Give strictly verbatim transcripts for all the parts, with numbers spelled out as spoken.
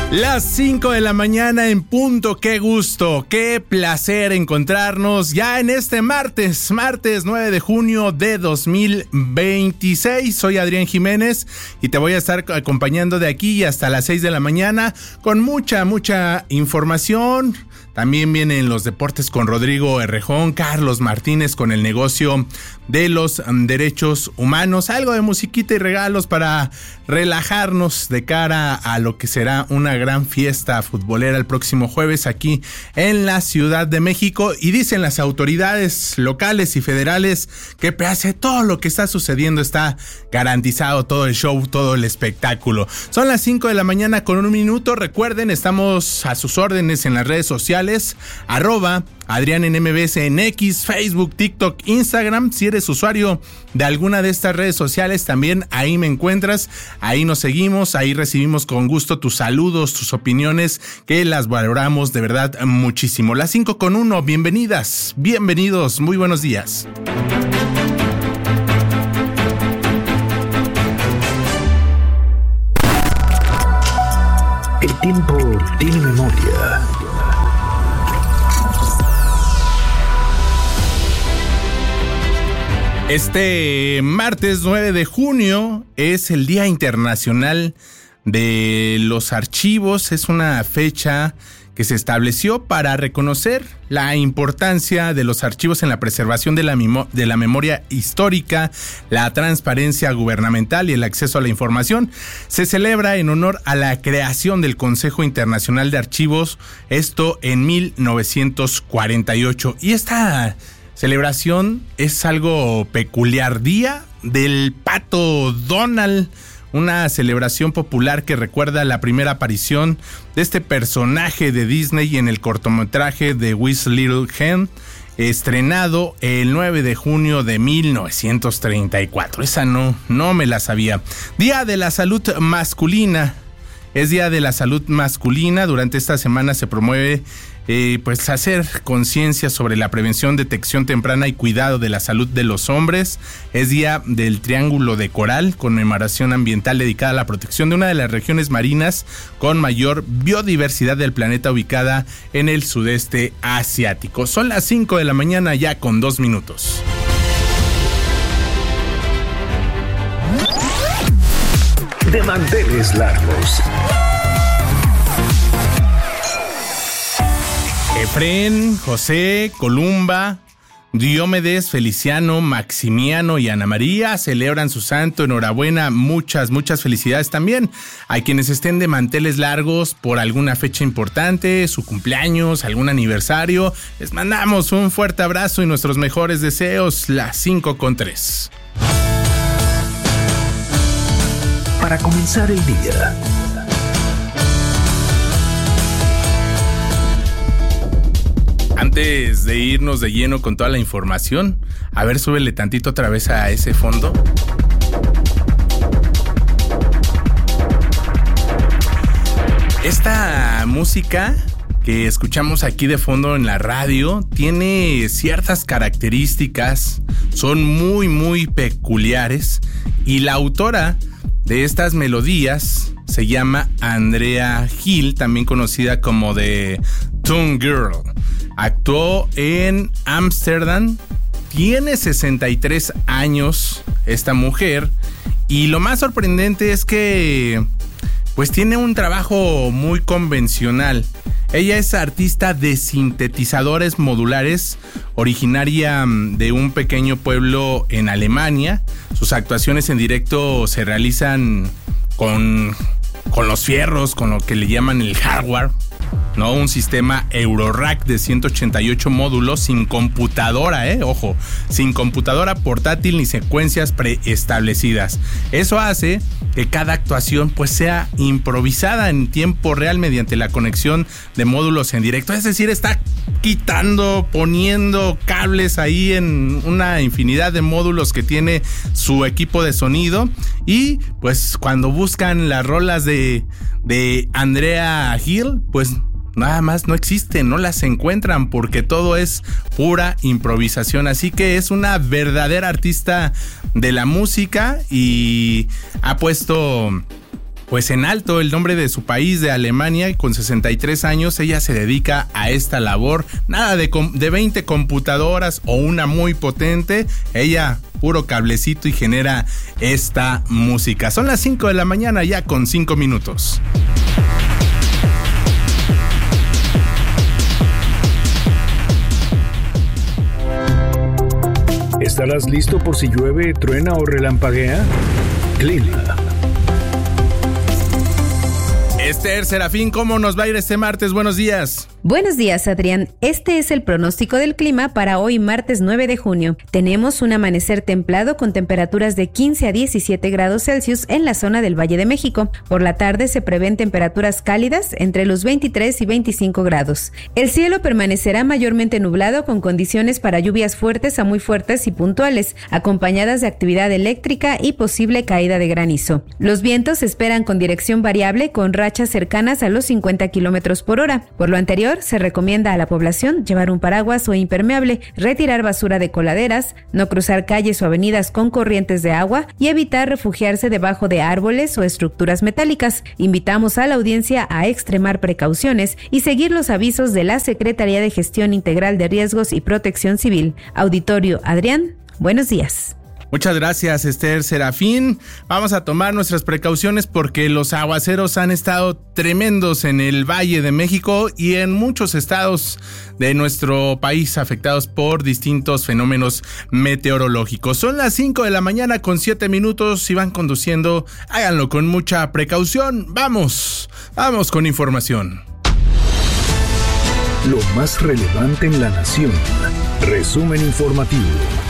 Las cinco de la mañana en punto, qué gusto, qué placer encontrarnos ya en este martes, martes nueve de junio de dos mil veintiséis. Soy Adrián Jiménez y te voy a estar acompañando de aquí hasta las seis de la mañana con mucha, mucha información. También vienen los deportes con Rodrigo Herrejón, Carlos Martínez con el negocio de los derechos humanos, algo de musiquita y regalos para relajarnos de cara a lo que será una gran fiesta futbolera el próximo jueves aquí en la Ciudad de México. Y dicen las autoridades locales y federales que pese a todo lo que está sucediendo está garantizado todo el show, todo el espectáculo. Son las cinco de la mañana con un minuto. Recuerden, estamos a sus órdenes en las redes sociales, arroba Adrián en M B S en X, Facebook, TikTok, Instagram. Si eres usuario de alguna de estas redes sociales, también ahí me encuentras, ahí nos seguimos, ahí recibimos con gusto tus saludos, tus opiniones, que las valoramos de verdad muchísimo. Las cinco con uno, bienvenidas, bienvenidos, muy buenos días. El tiempo tiene memoria. Este martes nueve de junio es el Día Internacional de los Archivos. Es una fecha que se estableció para reconocer la importancia de los archivos en la preservación de la, mimo- de la memoria histórica, la transparencia gubernamental y el acceso a la información. Se celebra en honor a la creación del Consejo Internacional de Archivos, esto en mil novecientos cuarenta y ocho. Y esta celebración es algo peculiar. Día del Pato Donald, una celebración popular que recuerda la primera aparición de este personaje de Disney en el cortometraje de With Little Hen, estrenado el nueve de junio de mil novecientos treinta y cuatro. Esa no, no me la sabía. Día de la Salud Masculina. Es Día de la Salud Masculina. Durante esta semana se promueve Eh, pues hacer conciencia sobre la prevención, detección temprana y cuidado de la salud de los hombres. Es Día del Triángulo de Coral, conmemoración ambiental dedicada a la protección de una de las regiones marinas con mayor biodiversidad del planeta, ubicada en el sudeste asiático. Son las cinco de la mañana ya con dos minutos. De manteles largos. Efrén, José, Columba, Diomedes, Feliciano, Maximiano y Ana María celebran su santo. Enhorabuena, muchas, muchas felicidades también a quienes estén de manteles largos por alguna fecha importante, su cumpleaños, algún aniversario. Les mandamos un fuerte abrazo y nuestros mejores deseos. Las cinco con tres. Para comenzar el día. Antes de irnos de lleno con toda la información, a ver, súbele tantito otra vez a ese fondo. Esta música que escuchamos aquí de fondo en la radio tiene ciertas características, son muy, muy peculiares, y la autora de estas melodías se llama Andrea Hill, también conocida como The Toon Girl. Actuó en Ámsterdam, tiene sesenta y tres años esta mujer, y lo más sorprendente es que pues tiene un trabajo muy convencional. Ella es artista de sintetizadores modulares, originaria de un pequeño pueblo en Alemania. Sus actuaciones en directo se realizan con, con los fierros, con lo que le llaman el hardware, ¿no? Un sistema Eurorack de ciento ochenta y ocho módulos sin computadora, eh, ojo, sin computadora portátil ni secuencias preestablecidas. Eso hace que cada actuación pues sea improvisada en tiempo real mediante la conexión de módulos en directo. Es decir, está quitando, poniendo cables ahí en una infinidad de módulos que tiene su equipo de sonido, y pues cuando buscan las rolas de, de Andrea Hill, pues nada más no existen, no las encuentran porque todo es pura improvisación. Así que es una verdadera artista de la música y ha puesto pues en alto el nombre de su país, de Alemania, y con sesenta y tres años ella se dedica a esta labor. Nada de, de veinte computadoras o una muy potente, ella puro cablecito y genera esta música. Son las cinco de la mañana ya con cinco minutos. ¿Estarás listo por si llueve, truena o relampaguea? Clima. Esther Serafín, ¿cómo nos va a ir este martes? Buenos días. Buenos días, Adrián. Este es el pronóstico del clima para hoy, martes nueve de junio. Tenemos un amanecer templado con temperaturas de quince a diecisiete grados Celsius en la zona del Valle de México. Por la tarde se prevén temperaturas cálidas entre los veintitrés y veinticinco grados. El cielo permanecerá mayormente nublado con condiciones para lluvias fuertes a muy fuertes y puntuales, acompañadas de actividad eléctrica y posible caída de granizo. Los vientos se esperan con dirección variable con rachas cercanas a los cincuenta kilómetros por hora. Por lo anterior, se recomienda a la población llevar un paraguas o impermeable, retirar basura de coladeras, no cruzar calles o avenidas con corrientes de agua y evitar refugiarse debajo de árboles o estructuras metálicas. Invitamos a la audiencia a extremar precauciones y seguir los avisos de la Secretaría de Gestión Integral de Riesgos y Protección Civil. Auditorio Adrián, buenos días. Muchas gracias, Esther Serafín. Vamos a tomar nuestras precauciones porque los aguaceros han estado tremendos en el Valle de México y en muchos estados de nuestro país afectados por distintos fenómenos meteorológicos. Son las cinco de la mañana con siete minutos. Si van conduciendo, háganlo con mucha precaución. Vamos, vamos con información. Lo más relevante en la nación. Resumen informativo.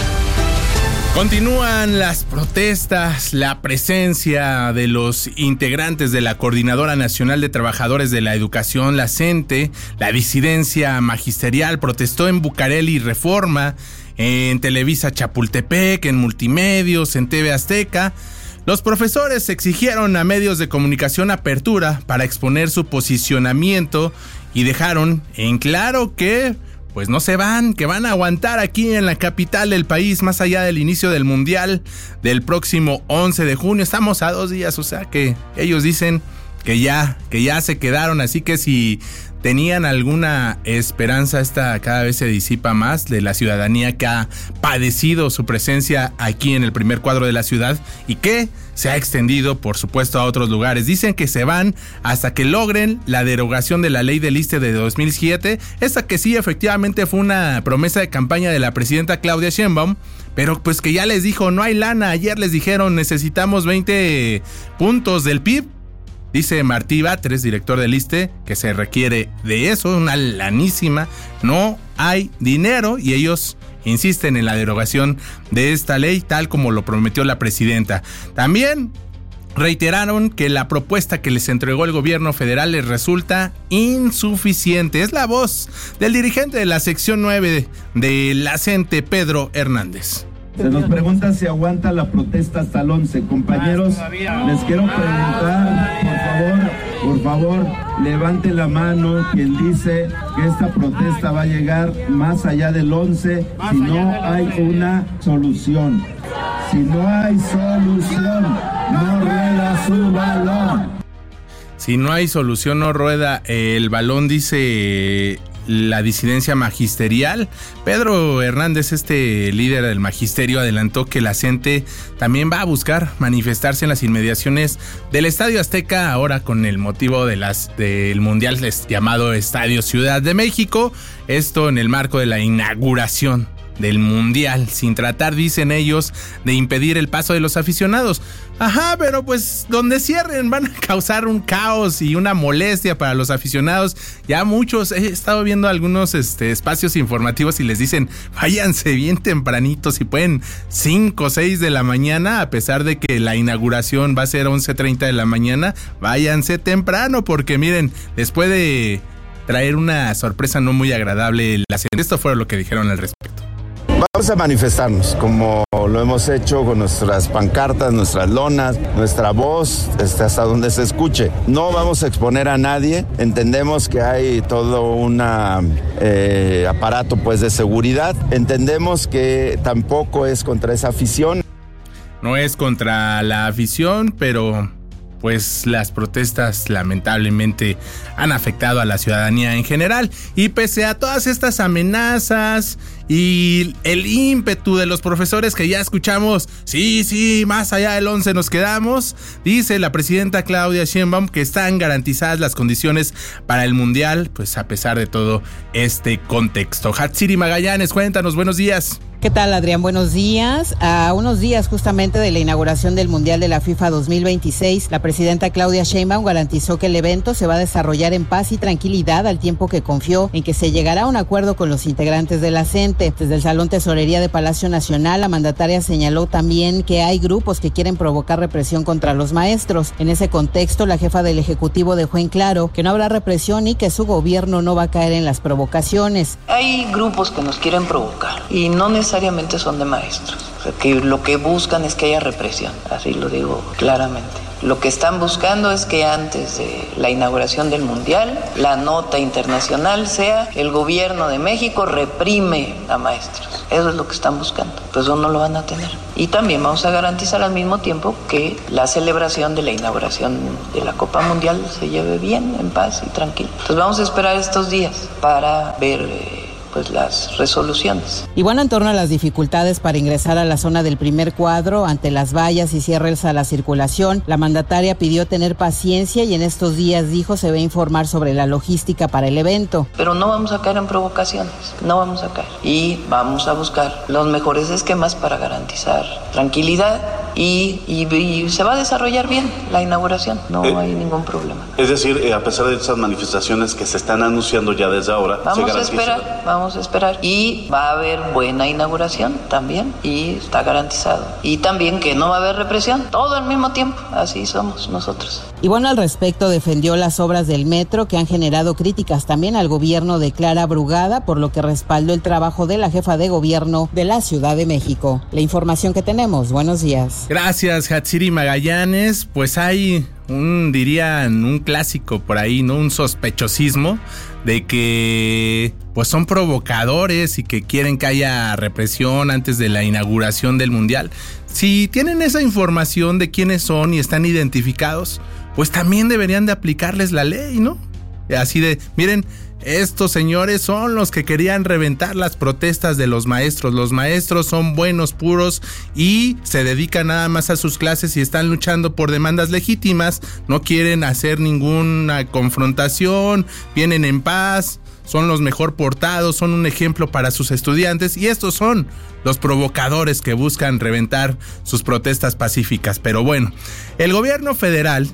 Continúan las protestas, la presencia de los integrantes de la Coordinadora Nacional de Trabajadores de la Educación, la CENTE, la disidencia magisterial protestó en Bucareli Reforma, en Televisa Chapultepec, en Multimedios, en T V Azteca. Los profesores exigieron a medios de comunicación apertura para exponer su posicionamiento y dejaron en claro que pues no se van, que van a aguantar aquí en la capital del país más allá del inicio del Mundial del próximo once de junio. Estamos a dos días, o sea que ellos dicen que ya, que ya se quedaron, así que si tenían alguna esperanza, esta cada vez se disipa más, de la ciudadanía que ha padecido su presencia aquí en el primer cuadro de la ciudad y que se ha extendido, por supuesto, a otros lugares. Dicen que se van hasta que logren la derogación de la ley del I S S S T E de dos mil siete, esta que sí efectivamente fue una promesa de campaña de la presidenta Claudia Sheinbaum, pero pues que ya les dijo, no hay lana. Ayer les dijeron, necesitamos veinte puntos del P I B. Dice Martí Batres, director del I S S S T E, que se requiere de eso, una lanísima. No hay dinero y ellos insisten en la derogación de esta ley, tal como lo prometió la presidenta. También reiteraron que la propuesta que les entregó el gobierno federal les resulta insuficiente. Es la voz del dirigente de la sección nueve de la CENTE, Pedro Hernández. Se nos pregunta si aguanta la protesta hasta el once. Compañeros, les quiero preguntar, por favor, por favor, levante la mano quien dice que esta protesta va a llegar más allá del once si no hay una solución. Si no hay solución, no rueda su balón. Si no hay solución, no rueda el balón, dice la disidencia magisterial. Pedro Hernández, este líder del magisterio, adelantó que la CENTE también va a buscar manifestarse en las inmediaciones del Estadio Azteca, ahora con el motivo de las del Mundial llamado Estadio Ciudad de México. Esto en el marco de la inauguración del Mundial, sin tratar, dicen ellos, de impedir el paso de los aficionados. Ajá, pero pues donde cierren van a causar un caos y una molestia para los aficionados. Ya muchos, he estado viendo algunos este, espacios informativos y les dicen, váyanse bien tempranitos, si pueden cinco o seis de la mañana, a pesar de que la inauguración va a ser once treinta de la mañana, váyanse temprano, porque miren, les puede traer una sorpresa no muy agradable. Esto fue lo que dijeron al respecto. Vamos a manifestarnos como lo hemos hecho con nuestras pancartas, nuestras lonas, nuestra voz, hasta donde se escuche. No vamos a exponer a nadie. Entendemos que hay todo un eh, aparato pues de seguridad. Entendemos que tampoco es contra esa afición. No es contra la afición, pero pues las protestas lamentablemente han afectado a la ciudadanía en general. Y pese a todas estas amenazas y el ímpetu de los profesores que ya escuchamos, sí, sí, más allá del once nos quedamos, dice la presidenta Claudia Sheinbaum que están garantizadas las condiciones para el Mundial, pues a pesar de todo este contexto. Hatsiri Magallanes, cuéntanos, buenos días. ¿Qué tal, Adrián? Buenos días. A unos días justamente de la inauguración del Mundial de la FIFA dos mil veintiséis, la presidenta Claudia Sheinbaum garantizó que el evento se va a desarrollar en paz y tranquilidad, al tiempo que confió en que se llegará a un acuerdo con los integrantes de la CENTE. Desde el Salón Tesorería de Palacio Nacional, la mandataria señaló también que hay grupos que quieren provocar represión contra los maestros. En ese contexto, la jefa del Ejecutivo dejó en claro que no habrá represión y que su gobierno no va a caer en las provocaciones. Hay grupos que nos quieren provocar y no necesariamente necesariamente son de maestros, o sea, que lo que buscan es que haya represión, así lo digo claramente. Lo que están buscando es que antes de la inauguración del Mundial, la nota internacional sea: el gobierno de México reprime a maestros. Eso es lo que están buscando, pues eso no lo van a tener. Y también vamos a garantizar al mismo tiempo que la celebración de la inauguración de la Copa Mundial se lleve bien, en paz y tranquilo. Entonces vamos a esperar estos días para ver Eh, pues las resoluciones. Y bueno, en torno a las dificultades para ingresar a la zona del primer cuadro ante las vallas y cierres a la circulación, la mandataria pidió tener paciencia y en estos días, dijo, se va a informar sobre la logística para el evento. Pero no vamos a caer en provocaciones, no vamos a caer. Y vamos a buscar los mejores esquemas para garantizar tranquilidad y, y, y se va a desarrollar bien la inauguración, no eh, hay ningún problema. Es decir, eh, a pesar de esas manifestaciones que se están anunciando ya desde ahora, vamos se a esperar, vamos Vamos a esperar y va a haber buena inauguración también y está garantizado. Y también que no va a haber represión, todo al mismo tiempo, así somos nosotros. Y bueno, al respecto defendió las obras del metro que han generado críticas también al gobierno de Clara Brugada, por lo que respaldó el trabajo de la jefa de gobierno de la Ciudad de México. La información que tenemos, buenos días. Gracias, Hatsiri Magallanes. Pues hay un, dirían, un clásico por ahí, ¿no? Un sospechosismo de que pues son provocadores y que quieren que haya represión antes de la inauguración del Mundial. Si tienen esa información de quiénes son y están identificados, pues también deberían de aplicarles la ley, ¿no? Así de, miren, estos señores son los que querían reventar las protestas de los maestros. Los maestros son buenos, puros y se dedican nada más a sus clases y están luchando por demandas legítimas. No quieren hacer ninguna confrontación, vienen en paz, son los mejor portados, son un ejemplo para sus estudiantes y estos son los provocadores que buscan reventar sus protestas pacíficas. Pero bueno, el gobierno federal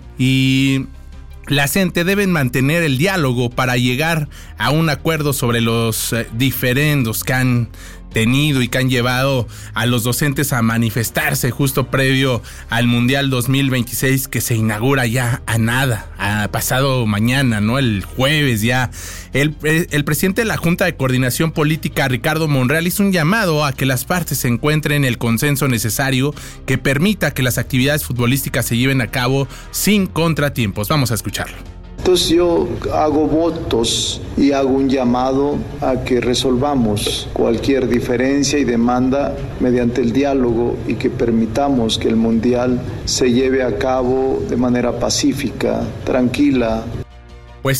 y la CENTE deben mantener el diálogo para llegar a un acuerdo sobre los eh, diferendos que han tenido y que han llevado a los docentes a manifestarse justo previo al Mundial dos mil veintiséis, que se inaugura ya a nada, a pasado mañana, ¿no? El jueves ya. El, el presidente de la Junta de Coordinación Política, Ricardo Monreal, hizo un llamado a que las partes encuentren el consenso necesario que permita que las actividades futbolísticas se lleven a cabo sin contratiempos. Vamos a escucharlo. Entonces yo hago votos y hago un llamado a que resolvamos cualquier diferencia y demanda mediante el diálogo y que permitamos que el Mundial se lleve a cabo de manera pacífica, tranquila. Pues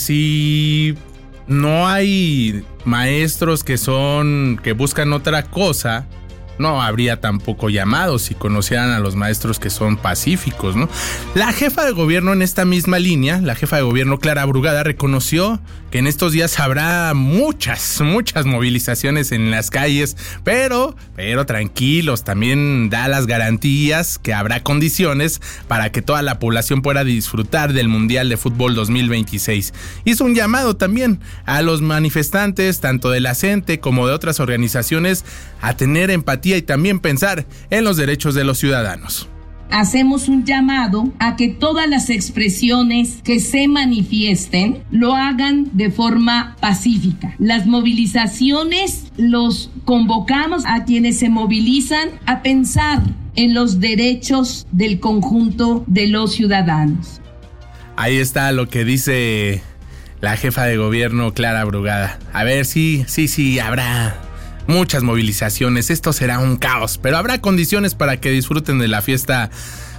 si no hay maestros que son, que buscan otra cosa, no habría tampoco llamados si conocieran a los maestros que son pacíficos, ¿no? La jefa de gobierno en esta misma línea, la jefa de gobierno Clara Brugada, reconoció que en estos días habrá muchas, muchas movilizaciones en las calles, pero, pero tranquilos, también da las garantías que habrá condiciones para que toda la población pueda disfrutar del Mundial de Fútbol dos mil veintiséis. Hizo un llamado también a los manifestantes, tanto de la CENTE como de otras organizaciones, a tener empatía y también pensar en los derechos de los ciudadanos. Hacemos un llamado a que todas las expresiones que se manifiesten lo hagan de forma pacífica. Las movilizaciones los convocamos a quienes se movilizan a pensar en los derechos del conjunto de los ciudadanos. Ahí está lo que dice la jefa de gobierno Clara Brugada. A ver, sí, sí, sí, habrá muchas movilizaciones, esto será un caos, pero habrá condiciones para que disfruten de la fiesta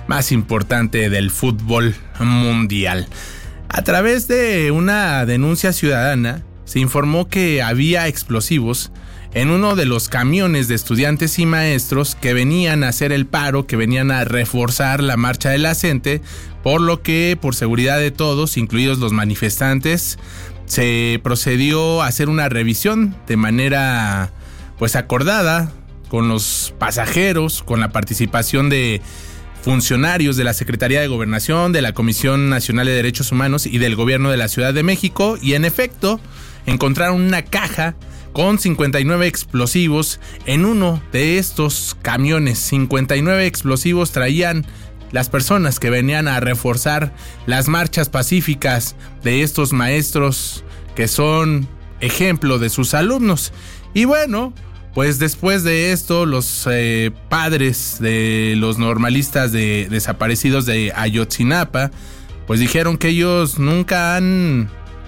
más importante del fútbol mundial. A través de una denuncia ciudadana, se informó que había explosivos en uno de los camiones de estudiantes y maestros que venían a hacer el paro, que venían a reforzar la marcha de la CENTE, por lo que, por seguridad de todos, incluidos los manifestantes, se procedió a hacer una revisión de manera pues acordada con los pasajeros, con la participación de funcionarios de la Secretaría de Gobernación, de la Comisión Nacional de Derechos Humanos y del Gobierno de la Ciudad de México, y en efecto encontraron una caja con cincuenta y nueve explosivos en uno de estos camiones. cincuenta y nueve explosivos traían las personas que venían a reforzar las marchas pacíficas de estos maestros que son ejemplo de sus alumnos. Y bueno, pues después de esto, los eh, padres de los normalistas de desaparecidos de Ayotzinapa, pues dijeron que ellos nunca han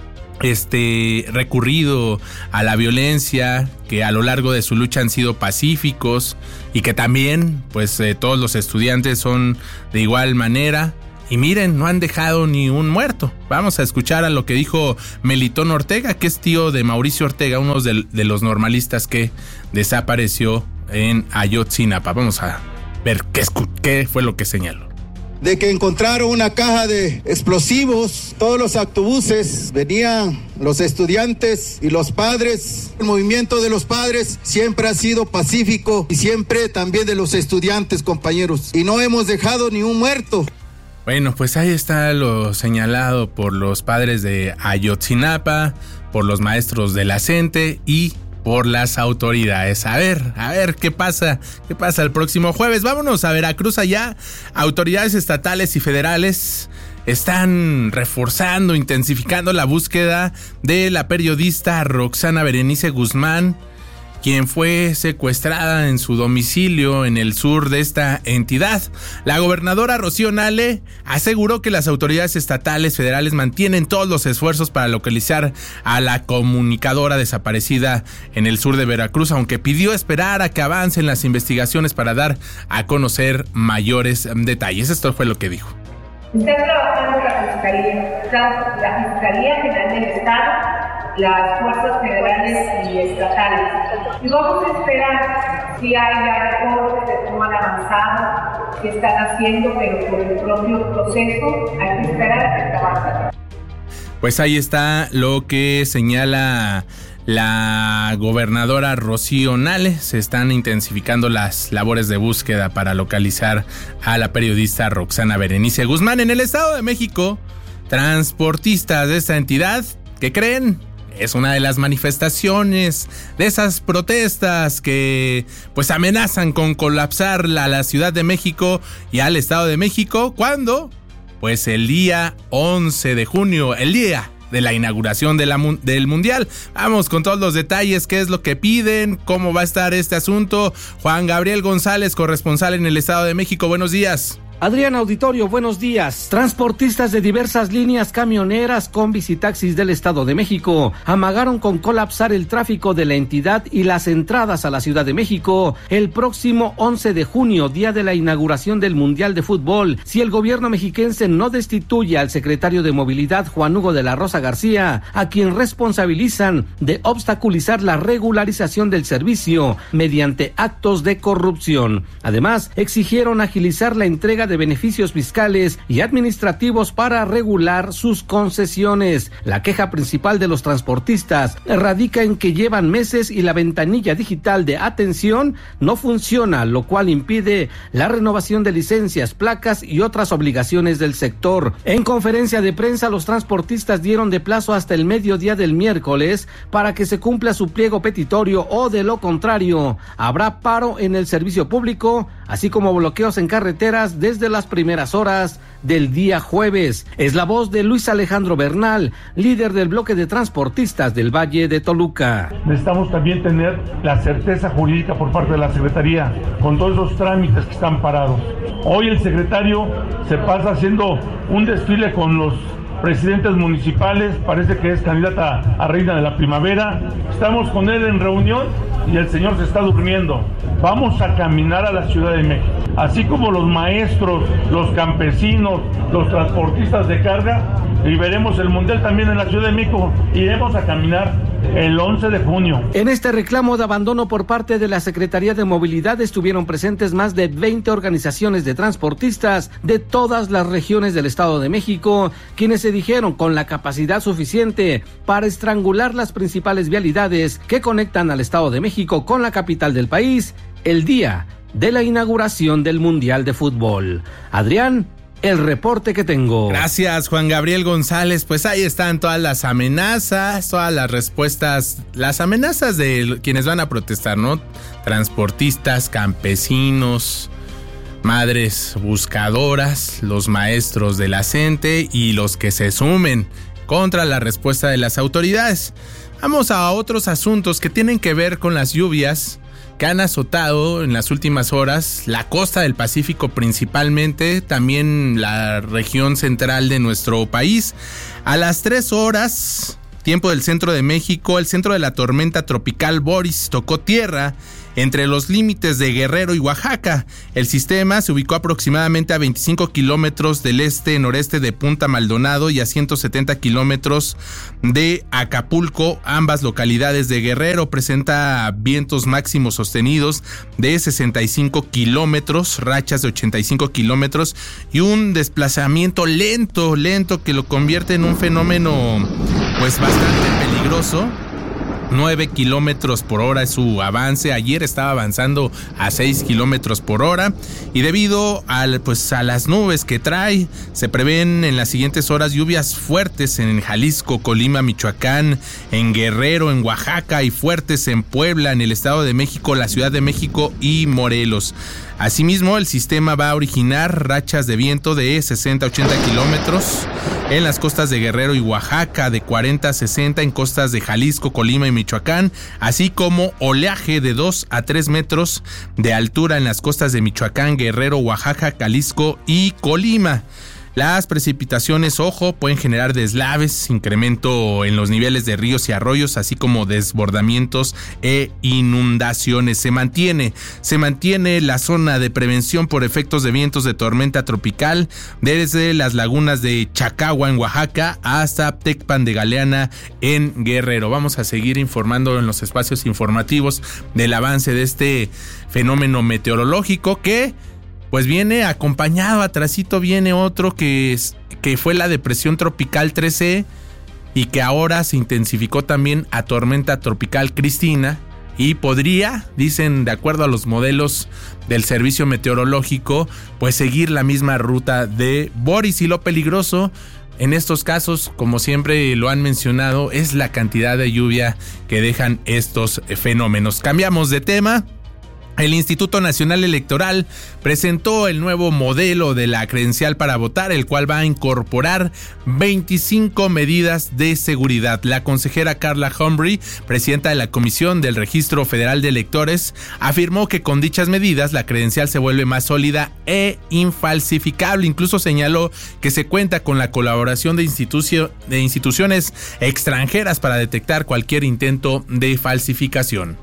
este, recurrido a la violencia, que a lo largo de su lucha han sido pacíficos y que también, pues eh, todos los estudiantes son de igual manera. Y miren, no han dejado ni un muerto. Vamos a escuchar a lo que dijo Melitón Ortega, que es tío de Mauricio Ortega, uno de, de los normalistas que desapareció en Ayotzinapa. Vamos a ver qué, qué fue lo que señaló. De que encontraron una caja de explosivos, todos los autobuses venían los estudiantes y los padres. El movimiento de los padres siempre ha sido pacífico y siempre también de los estudiantes, compañeros. Y no hemos dejado ni un muerto. Bueno, pues ahí está lo señalado por los padres de Ayotzinapa, por los maestros de la CENTE y por las autoridades. A ver, a ver qué pasa, qué pasa el próximo jueves. Vámonos a Veracruz. Allá autoridades estatales y federales están reforzando, intensificando la búsqueda de la periodista Roxana Berenice Guzmán, quien fue secuestrada en su domicilio en el sur de esta entidad. La gobernadora Rocío Nale aseguró que las autoridades estatales federales mantienen todos los esfuerzos para localizar a la comunicadora desaparecida en el sur de Veracruz, aunque pidió esperar a que avancen las investigaciones para dar a conocer mayores detalles. Esto fue lo que dijo. Está trabajando la Fiscalía, la Fiscalía General del Estado, las fuerzas federales y estatales. Y vamos a esperar si hay ya reportes de cómo han avanzado, qué están haciendo, pero por el propio proceso hay que esperar a que trabajen. Pues ahí está lo que señala la gobernadora Rocío Nale. Se están intensificando las labores de búsqueda para localizar a la periodista Roxana Berenice Guzmán. En el Estado de México, transportistas de esta entidad, ¿qué creen? Es una de las manifestaciones de esas protestas que pues amenazan con colapsar a la Ciudad de México y al Estado de México, cuando pues el día once de junio, el día de la inauguración de la, del Mundial. Vamos con todos los detalles, qué es lo que piden, cómo va a estar este asunto. Juan Gabriel González, corresponsal en el Estado de México, buenos días. Adrián Auditorio, buenos días. Transportistas de diversas líneas camioneras, combis y taxis del Estado de México amagaron con colapsar el tráfico de la entidad y las entradas a la Ciudad de México el próximo once de junio, día de la inauguración del Mundial de Fútbol, si el gobierno mexiquense no destituye al secretario de Movilidad, Juan Hugo de la Rosa García, a quien responsabilizan de obstaculizar la regularización del servicio mediante actos de corrupción. Además, exigieron agilizar la entrega de beneficios fiscales y administrativos para regular sus concesiones. La queja principal de los transportistas radica en que llevan meses y la ventanilla digital de atención no funciona, lo cual impide la renovación de licencias, placas y otras obligaciones del sector. En conferencia de prensa, los transportistas dieron de plazo hasta el mediodía del miércoles para que se cumpla su pliego petitorio, o de lo contrario habrá paro en el servicio público, así como bloqueos en carreteras desde las primeras horas del día jueves. Es la voz de Luis Alejandro Bernal, líder del bloque de transportistas del Valle de Toluca. Necesitamos también tener la certeza jurídica por parte de la Secretaría con todos esos trámites que están parados. Hoy el secretario se pasa haciendo un desfile con los presidentes municipales, parece que es candidata a reina de la primavera. Estamos con él en reunión y el señor se está durmiendo. Vamos a caminar a la Ciudad de México. Así como los maestros, los campesinos, los transportistas de carga, y veremos el Mundial también en la Ciudad de México. Iremos a caminar el once de junio. En este reclamo de abandono por parte de la Secretaría de Movilidad estuvieron presentes más de veinte organizaciones de transportistas de todas las regiones del Estado de México, quienes se dijeron con la capacidad suficiente para estrangular las principales vialidades que conectan al Estado de México con la capital del país el día de la inauguración del Mundial de Fútbol. Adrián, el reporte que tengo. Gracias, Juan Gabriel González. Pues ahí están todas las amenazas, todas las respuestas, las amenazas de quienes van a protestar, ¿no? Transportistas, campesinos, madres buscadoras, los maestros de la CENTE y los que se sumen contra la respuesta de las autoridades. Vamos a otros asuntos que tienen que ver con las lluvias que han azotado en las últimas horas la costa del Pacífico principalmente, también la región central de nuestro país. A las tres horas, tiempo del centro de México, el centro de la tormenta tropical Boris tocó tierra entre los límites de Guerrero y Oaxaca. El sistema se ubicó aproximadamente a veinticinco kilómetros del este-noreste de Punta Maldonado y a ciento setenta kilómetros de Acapulco, ambas localidades de Guerrero. Presenta vientos máximos sostenidos de sesenta y cinco kilómetros, rachas de ochenta y cinco kilómetros y un desplazamiento lento, lento que lo convierte en un fenómeno pues bastante peligroso. nueve kilómetros por hora es su avance. Ayer estaba avanzando a seis kilómetros por hora y debido al, pues, a las nubes que trae, se prevén en las siguientes horas lluvias fuertes en Jalisco, Colima, Michoacán, en Guerrero, en Oaxaca y fuertes en Puebla, en el Estado de México, la Ciudad de México y Morelos. Asimismo, el sistema va a originar rachas de viento de sesenta a ochenta kilómetros en las costas de Guerrero y Oaxaca, de cuarenta a sesenta en costas de Jalisco, Colima y Michoacán, así como oleaje de dos a tres metros de altura en las costas de Michoacán, Guerrero, Oaxaca, Jalisco y Colima. Las precipitaciones, ojo, pueden generar deslaves, incremento en los niveles de ríos y arroyos, así como desbordamientos e inundaciones. Se mantiene, se mantiene la zona de prevención por efectos de vientos de tormenta tropical desde las lagunas de Chacagua en Oaxaca hasta Tecpan de Galeana en Guerrero. Vamos a seguir informando en los espacios informativos del avance de este fenómeno meteorológico que pues viene acompañado, atrasito viene otro que, es, que fue la depresión tropical trece y que ahora se intensificó también a tormenta tropical Cristina y podría, dicen de acuerdo a los modelos del servicio meteorológico, pues seguir la misma ruta de Boris. Y lo peligroso en estos casos, como siempre lo han mencionado, es la cantidad de lluvia que dejan estos fenómenos. Cambiamos de tema. El Instituto Nacional Electoral presentó el nuevo modelo de la credencial para votar, el cual va a incorporar veinticinco medidas de seguridad. La consejera Carla Humphrey, presidenta de la Comisión del Registro Federal de Electores, afirmó que con dichas medidas la credencial se vuelve más sólida e infalsificable. Incluso señaló que se cuenta con la colaboración de, institucio, de instituciones extranjeras para detectar cualquier intento de falsificación.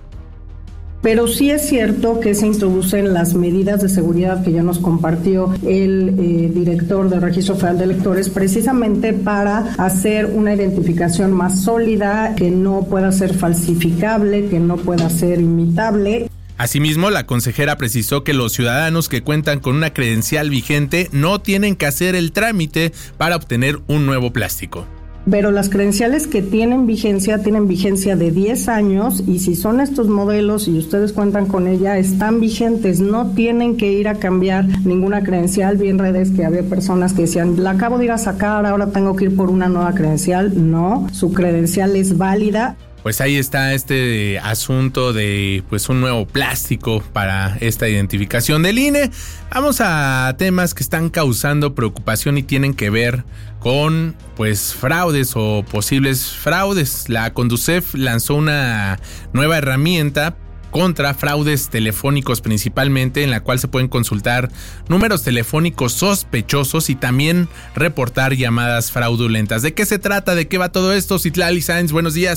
Pero sí es cierto que se introducen las medidas de seguridad que ya nos compartió el eh, director del Registro Federal de Electores, precisamente para hacer una identificación más sólida, que no pueda ser falsificable, que no pueda ser imitable. Asimismo, la consejera precisó que los ciudadanos que cuentan con una credencial vigente no tienen que hacer el trámite para obtener un nuevo plástico. Pero las credenciales que tienen vigencia, tienen vigencia de diez años y si son estos modelos y ustedes cuentan con ella, están vigentes, no tienen que ir a cambiar ninguna credencial. Vi en redes que había personas que decían, la acabo de ir a sacar, ahora tengo que ir por una nueva credencial. No, su credencial es válida. Pues ahí está este asunto de pues un nuevo plástico para esta identificación del I N E. Vamos a temas que están causando preocupación y tienen que ver con pues fraudes o posibles fraudes. La Conducef lanzó una nueva herramienta contra fraudes telefónicos principalmente, en la cual se pueden consultar números telefónicos sospechosos y también reportar llamadas fraudulentas. ¿De qué se trata? ¿De qué va todo esto? Citlali Sáenz, buenos días.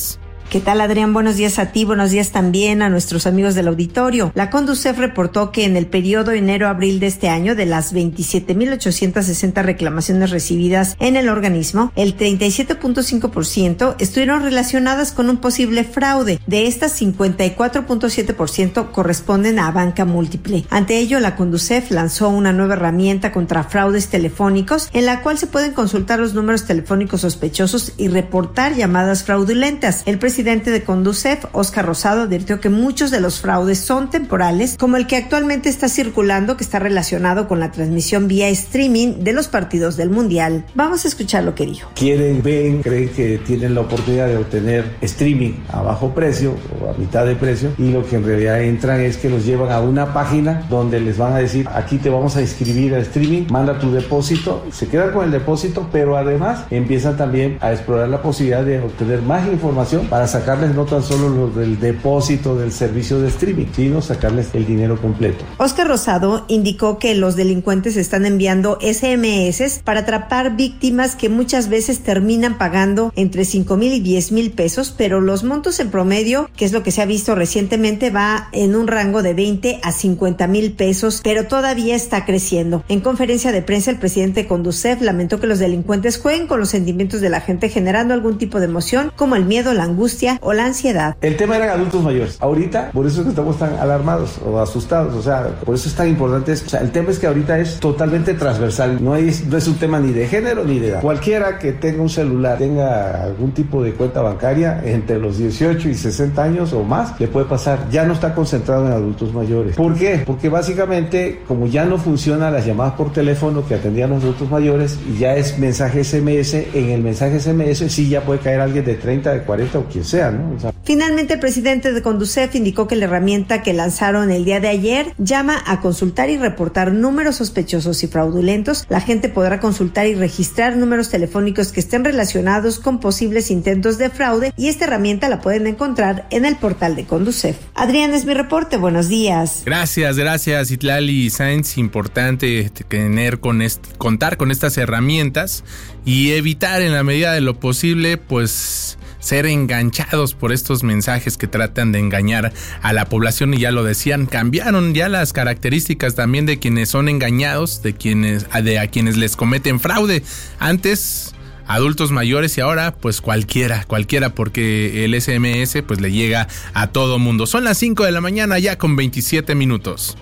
¿Qué tal, Adrián? Buenos días a ti, buenos días también a nuestros amigos del auditorio. La Conducef reportó que en el periodo enero-abril de este año, de las veintisiete mil ochocientas sesenta reclamaciones recibidas en el organismo, el treinta y siete punto cinco por ciento estuvieron relacionadas con un posible fraude. De estas, cincuenta y cuatro punto siete por ciento corresponden a banca múltiple. Ante ello, la Conducef lanzó una nueva herramienta contra fraudes telefónicos, en la cual se pueden consultar los números telefónicos sospechosos y reportar llamadas fraudulentas. El presidente El presidente de Conducef, Óscar Rosado, advirtió que muchos de los fraudes son temporales, como el que actualmente está circulando, que está relacionado con la transmisión vía streaming de los partidos del Mundial. Vamos a escuchar lo que dijo. Quieren, ven, creen que tienen la oportunidad de obtener streaming a bajo precio o a mitad de precio, y lo que en realidad entran es que los llevan a una página donde les van a decir: aquí te vamos a inscribir a streaming, manda tu depósito, se quedan con el depósito, pero además empiezan también a explorar la posibilidad de obtener más información para sacarles no tan solo lo del depósito del servicio de streaming, sino sacarles el dinero completo. Óscar Rosado indicó que los delincuentes están enviando ese eme ese para atrapar víctimas que muchas veces terminan pagando entre cinco mil y diez mil pesos, pero los montos en promedio, que es lo que se ha visto recientemente, va en un rango de veinte a cincuenta mil pesos, pero todavía está creciendo. En conferencia de prensa, el presidente de Conducef lamentó que los delincuentes jueguen con los sentimientos de la gente, generando algún tipo de emoción como el miedo, la angustia o la ansiedad. El tema eran adultos mayores. Ahorita, por eso es que estamos tan alarmados o asustados, o sea, por eso es tan importante. O sea, el tema es que ahorita es totalmente transversal. No, hay, no es un tema ni de género ni de edad. Cualquiera que tenga un celular, tenga algún tipo de cuenta bancaria entre los dieciocho y sesenta años o más, le puede pasar. Ya no está concentrado en adultos mayores. ¿Por qué? Porque básicamente, como ya no funcionan las llamadas por teléfono que atendían los adultos mayores, y ya es mensaje ese eme ese, en el mensaje ese eme ese sí ya puede caer alguien de treinta, de cuarenta o quien sea, ¿no? O sea, finalmente, el presidente de Conducef indicó que la herramienta que lanzaron el día de ayer llama a consultar y reportar números sospechosos y fraudulentos. La gente podrá consultar y registrar números telefónicos que estén relacionados con posibles intentos de fraude, y esta herramienta la pueden encontrar en el portal de Conducef. Adrián, es mi reporte. Buenos días. Gracias, gracias, Itlali Sáenz. Importante tener con este, contar con estas herramientas y evitar en la medida de lo posible, pues, ser enganchados por estos mensajes que tratan de engañar a la población. Y ya lo decían, cambiaron ya las características también de quienes son engañados, de quienes, de a quienes les cometen fraude. Antes, adultos mayores, y ahora pues cualquiera, cualquiera, porque el ese eme ese pues le llega a todo mundo. Son las cinco de la mañana ya con veintisiete minutos.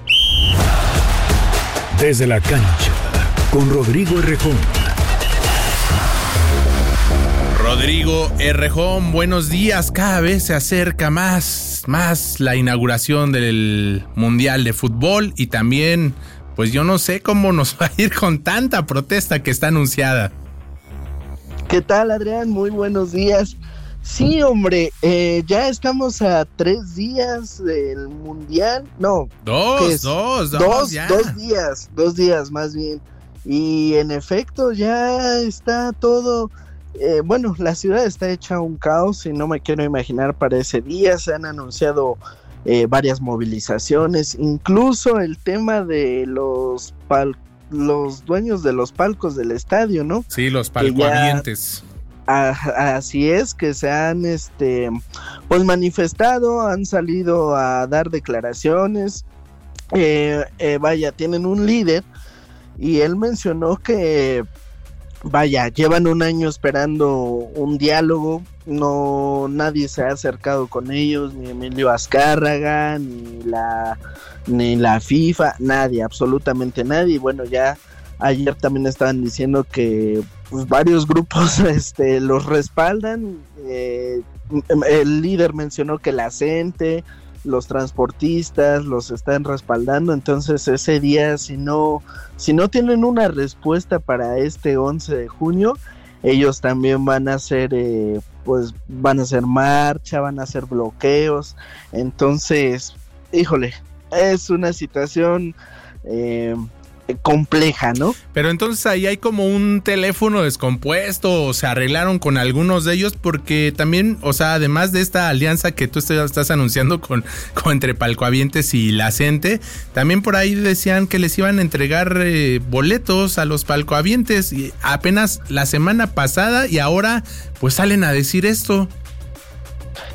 Desde la cancha, con Rodrigo Errejón. Rodrigo Errejón, buenos días. Cada vez se acerca más, más la inauguración del Mundial de Fútbol, y también, pues yo no sé cómo nos va a ir con tanta protesta que está anunciada. ¿Qué tal, Adrián? Muy buenos días. Sí, hombre, eh, ya estamos a tres días del Mundial. No. Dos, dos, dos, dos, ya. dos días, dos días más bien. Y en efecto ya está todo... Eh, bueno, la ciudad está hecha un caos y no me quiero imaginar para ese día. Se han anunciado eh, varias movilizaciones, incluso el tema de los pal- los dueños de los palcos del estadio, ¿no? Sí, los palcoavientes. A, así es, que se han este pues manifestado, han salido a dar declaraciones. Eh, eh, vaya, tienen un líder y él mencionó que vaya, llevan un año esperando un diálogo, no, nadie se ha acercado con ellos, ni Emilio Azcárraga, ni la, ni la FIFA, nadie, absolutamente nadie. Y bueno, ya ayer también estaban diciendo que pues, varios grupos este, los respaldan. Eh, el líder mencionó que la gente, los transportistas los están respaldando. Entonces ese día, si no si no tienen una respuesta para este once de junio, ellos también van a hacer eh, pues van a hacer marcha, van a hacer bloqueos. Entonces, híjole, es una situación eh, compleja, ¿no? Pero entonces ahí hay como un teléfono descompuesto, o se arreglaron con algunos de ellos, porque también, o sea, además de esta alianza que tú estás anunciando con, con entre Palcoavientes y la gente, también por ahí decían que les iban a entregar eh, boletos a los Palcoavientes, y apenas la semana pasada, y ahora pues salen a decir esto.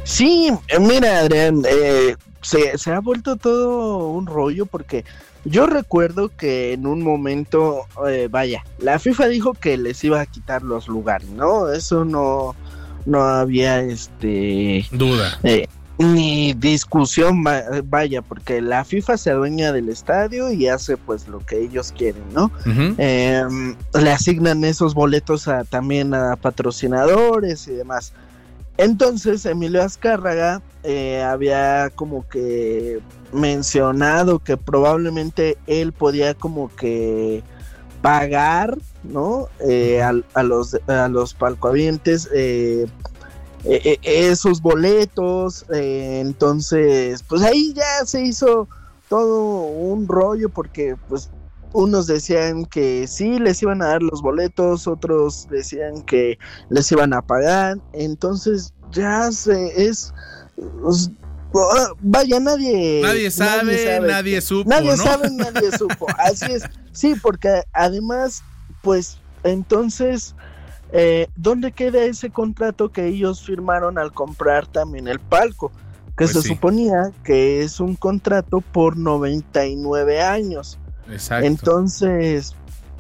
Sí, mira, Adrián, eh, se, se ha vuelto todo un rollo porque yo recuerdo que en un momento, eh, vaya, la FIFA dijo que les iba a quitar los lugares, ¿no? Eso no, no había este duda. Eh, ni discusión, vaya, porque la FIFA se adueña del estadio y hace pues lo que ellos quieren, ¿no? Uh-huh. Eh, le asignan esos boletos a, también a patrocinadores y demás. Entonces Emilio Azcárraga eh, había como que mencionado que probablemente él podía como que pagar, ¿no? Eh, a, a los a los palcohabientes eh, eh, esos boletos, eh, entonces pues ahí ya se hizo todo un rollo porque pues unos decían que sí les iban a dar los boletos, otros decían que les iban a pagar, entonces ya se es pues, vaya nadie nadie sabe, nadie, sabe, nadie supo, nadie ¿no? sabe, nadie supo, así es, sí, porque además pues entonces eh, ¿dónde queda ese contrato que ellos firmaron al comprar también el palco? Que pues se sí. suponía que es un contrato por noventa y nueve años. Exacto. Entonces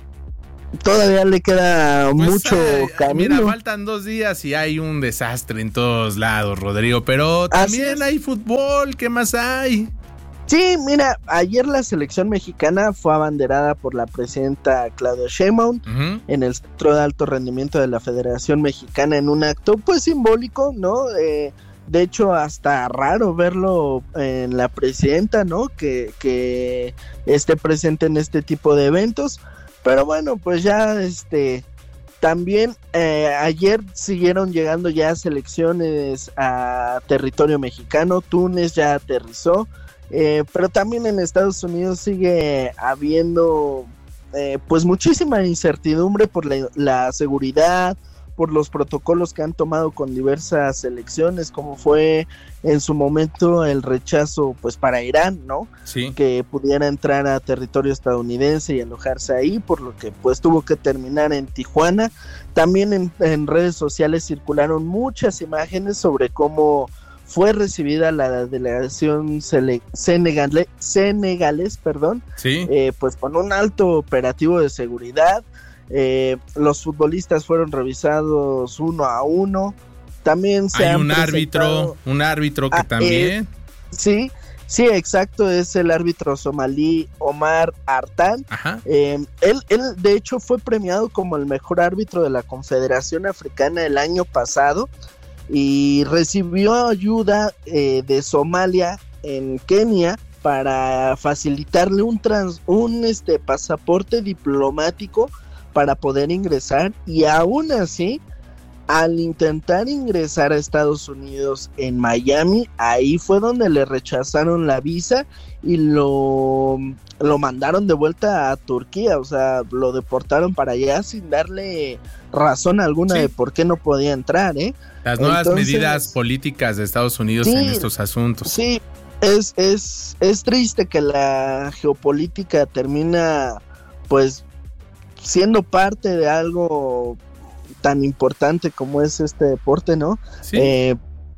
todavía le queda pues, mucho eh, camino. Mira, faltan dos días y hay un desastre en todos lados, Rodrigo, pero también hay fútbol, ¿qué más hay? Sí, mira, ayer la selección mexicana fue abanderada por la presidenta Claudia Sheinbaum uh-huh. en el Centro de Alto Rendimiento de la Federación Mexicana en un acto pues simbólico, ¿no? Eh, de hecho, hasta raro verlo en la presidenta, ¿no? Que, que esté presente en este tipo de eventos. Pero bueno, pues ya este también eh, ayer siguieron llegando ya selecciones a territorio mexicano. Túnez ya aterrizó. Eh, pero también en Estados Unidos sigue habiendo eh, pues muchísima incertidumbre por la, la seguridad, por los protocolos que han tomado con diversas selecciones, como fue en su momento el rechazo pues para Irán, ¿no? Sí. Que pudiera entrar a territorio estadounidense y alojarse ahí, por lo que pues tuvo que terminar en Tijuana. También en, en redes sociales circularon muchas imágenes sobre cómo fue recibida la delegación senegales, senegales perdón, sí. eh, pues con un alto operativo de seguridad. Eh, los futbolistas fueron revisados uno a uno. También se hay han un presentado... árbitro, un árbitro que ah, también. Eh, sí, sí, exacto, es el árbitro somalí Omar Artan. Ajá. Eh, él, él, de hecho, fue premiado como el mejor árbitro de la Confederación Africana el año pasado. Y recibió ayuda eh, de Somalia en Kenia para facilitarle un trans, un este pasaporte diplomático para poder ingresar, y aún así al intentar ingresar a Estados Unidos en Miami, ahí fue donde le rechazaron la visa y lo, lo mandaron de vuelta a Turquía, o sea, lo deportaron para allá sin darle razón alguna sí. de por qué no podía entrar, ¿eh? Las nuevas Entonces, medidas políticas de Estados Unidos sí, en estos asuntos. Sí, es, es, es triste que la geopolítica termina pues siendo parte de algo tan importante como es este deporte, ¿no? Sí. Eh,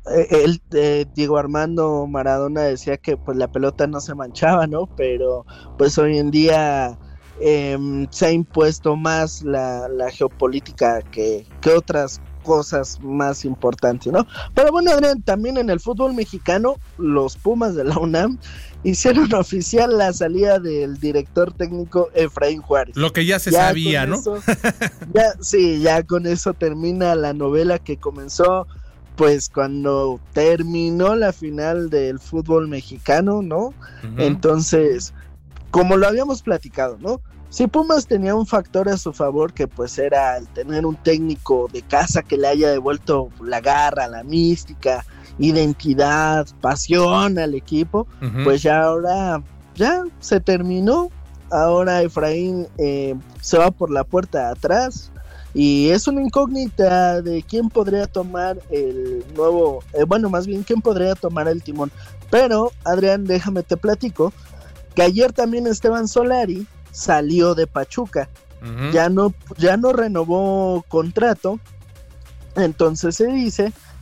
él, eh, Diego Armando Maradona decía que pues la pelota no se manchaba, ¿no? Pero pues hoy en día eh, se ha impuesto más la, la geopolítica que, que otras cosas más importantes, ¿no? Pero bueno, Adrián, también en el fútbol mexicano, los Pumas de la UNAM hicieron oficial la salida del director técnico Efraín Juárez. Lo que ya se ya sabía, ¿no? Eso, ya, sí, ya con eso termina la novela que comenzó pues cuando terminó la final del fútbol mexicano, ¿no? Uh-huh. Entonces, como lo habíamos platicado, ¿no? Si Pumas tenía un factor a su favor, que pues era el tener un técnico de casa que le haya devuelto la garra, la mística, identidad, pasión al equipo, uh-huh. pues ya ahora ya se terminó. Ahora Efraín eh, se va por la puerta de atrás y es una incógnita de quién podría tomar el nuevo, eh, bueno, más bien quién podría tomar el timón. Pero Adrián, déjame te platico que ayer también Esteban Solari salió de Pachuca, uh-huh. ya no ya no renovó contrato, entonces se dice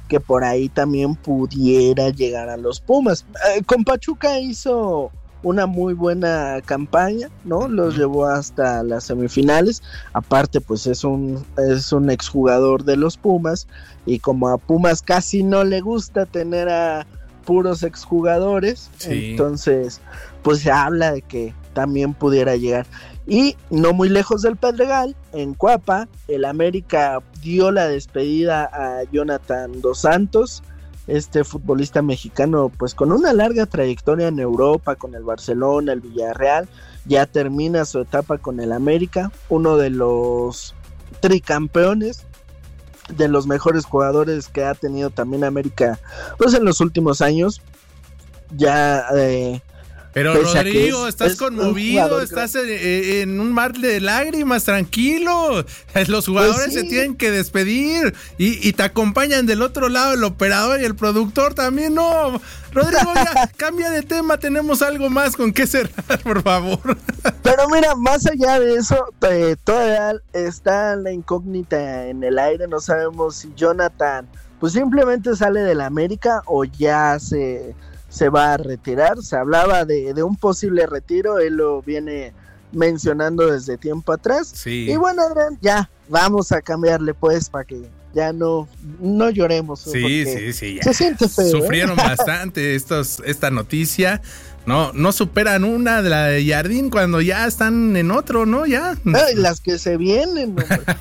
que por ahí también pudiera llegar a los Pumas. Eh, con Pachuca hizo una muy buena campaña, ¿no? Los llevó hasta las semifinales. Aparte, pues es un es un exjugador de los Pumas, y como a Pumas casi no le gusta tener a puros exjugadores, sí. Entonces pues se habla de que también pudiera llegar. Y no muy lejos del Pedregal, en Cuapa, el América dio la despedida a Jonathan Dos Santos, este futbolista mexicano pues con una larga trayectoria en Europa, con el Barcelona, el Villarreal, ya termina su etapa con el América, uno de los tricampeones, de los mejores jugadores que ha tenido también América pues en los últimos años. Ya eh, Pero Rodrigo, es, estás es conmovido, estás en, en un mar de lágrimas, tranquilo. Los jugadores pues sí. se tienen que despedir y, y te acompañan del otro lado el operador y el productor también. No, Rodrigo, ya cambia de tema, tenemos algo más con qué cerrar, por favor. Pero mira, más allá de eso, eh, todavía está la incógnita en el aire. No sabemos si Jonathan pues simplemente sale de la América o ya se... se va a retirar. Se hablaba de, de un posible retiro, él lo viene mencionando desde tiempo atrás. Sí. Y bueno, Adrián, ya vamos a cambiarle pues para que ya no, no lloremos. Sí, sí, sí, ya. Se siente feo. Sufrieron ¿eh? bastante estos, esta noticia. No, no superan una de la de Jardín cuando ya están en otro, ¿no? Ya. Ay, las que se vienen.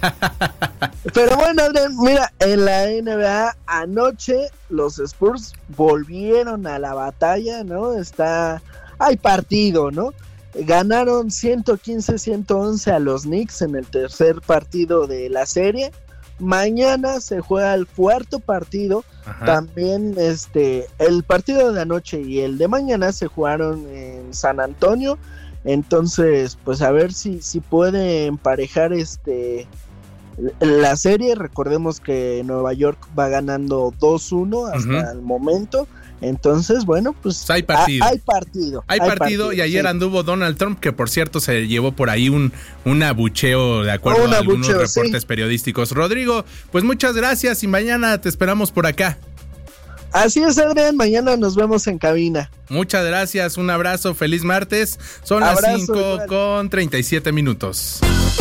Pero bueno, Adrián, mira, en la N B A anoche los Spurs volvieron a la batalla, ¿no? Está, hay partido, ¿no? Ganaron ciento quince a ciento once a los Knicks en el tercer partido de la serie. Mañana se juega el cuarto partido. Ajá. También este el partido de anoche y el de mañana se jugaron en San Antonio. Entonces, pues a ver si, si puede emparejar este la serie. Recordemos que Nueva York va ganando dos uno hasta uh-huh. el momento. Entonces, bueno, pues hay partido. Hay, hay partido. Hay, hay partido, partido y ayer sí. anduvo Donald Trump, que por cierto se llevó por ahí un, un abucheo de acuerdo un a algunos abucheo, reportes sí. periodísticos. Rodrigo, pues muchas gracias y mañana te esperamos por acá. Así es, Adrián, mañana nos vemos en cabina. Muchas gracias, un abrazo, feliz martes. Son abrazo, las cinco con treinta y siete minutos.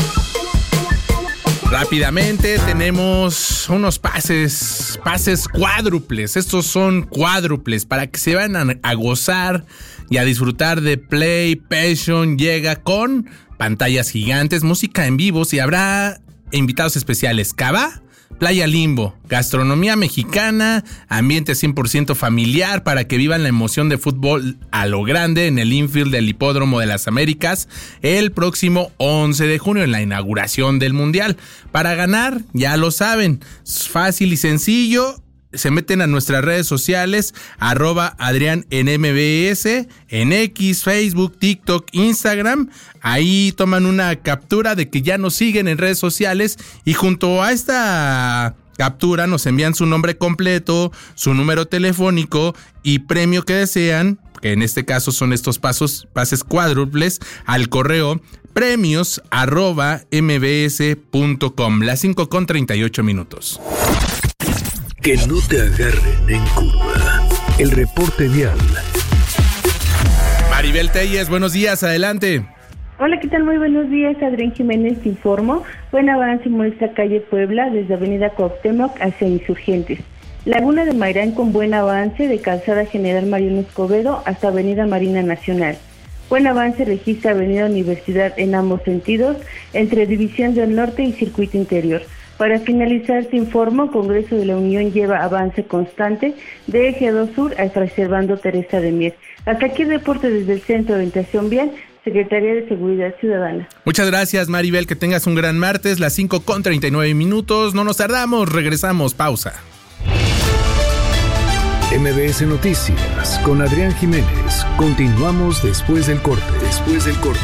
Rápidamente tenemos unos pases, pases cuádruples. Estos son cuádruples para que se vayan a, a gozar y a disfrutar de PlayStation. Llega con pantallas gigantes, música en vivo y habrá invitados especiales. Cava, Playa Limbo, gastronomía mexicana, ambiente cien por ciento familiar para que vivan la emoción de fútbol a lo grande en el infield del Hipódromo de las Américas el próximo once de junio en la inauguración del Mundial. Para ganar, ya lo saben, es fácil y sencillo. Se meten a nuestras redes sociales, arroba Adrián en M B S, en X, Facebook, TikTok, Instagram. Ahí toman una captura de que ya nos siguen en redes sociales y junto a esta captura nos envían su nombre completo, su número telefónico y premio que desean, que en este caso son estos pasos, pases cuádruples, al correo premios arroba mbs punto com. Las cinco con treinta y ocho minutos. Que no te agarren en curva. El reporte vial. Maribel Telles, buenos días, adelante. Hola, ¿qué tal? Muy buenos días, Adrián Jiménez, te informo. Buen avance en esta calle Puebla, desde Avenida Cuauhtémoc hacia Insurgentes. Laguna de Mairán con buen avance de Calzada General Mariano Escobedo hasta Avenida Marina Nacional. Buen avance registra Avenida Universidad en ambos sentidos, entre División del Norte y Circuito Interior. Para finalizar, se informó, Congreso de la Unión lleva avance constante de Eje dos Sur a Fray Servando Teresa de Mier. Hasta aquí el reporte desde el Centro de Orientación Vial, Secretaría de Seguridad Ciudadana. Muchas gracias, Maribel, que tengas un gran martes, las cinco con treinta y nueve minutos, no nos tardamos, regresamos, pausa. M B S Noticias con Adrián Jiménez, continuamos después del corte, después del corte.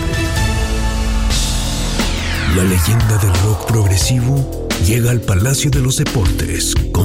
La leyenda del rock progresivo llega al Palacio de los Deportes con